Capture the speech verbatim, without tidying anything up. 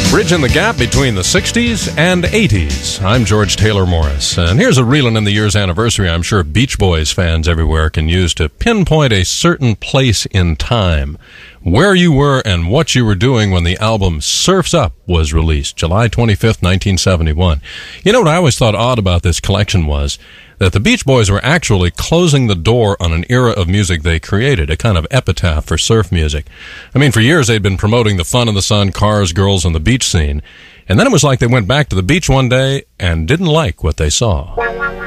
Bridging the gap between the sixties and eighties. I'm George Taylor Morris, and here's a reelin' in the year's anniversary I'm sure Beach Boys fans everywhere can use to pinpoint a certain place in time, where you were and what you were doing when the album Surf's Up was released, July twenty-fifth, nineteen seventy-one. You know what I always thought odd about this collection was that the Beach Boys were actually closing the door on an era of music they created, a kind of epitaph for surf music. I mean, for years they'd been promoting the fun of the sun, cars, girls, and the beach scene, and then it was like they went back to the beach one day and didn't like what they saw.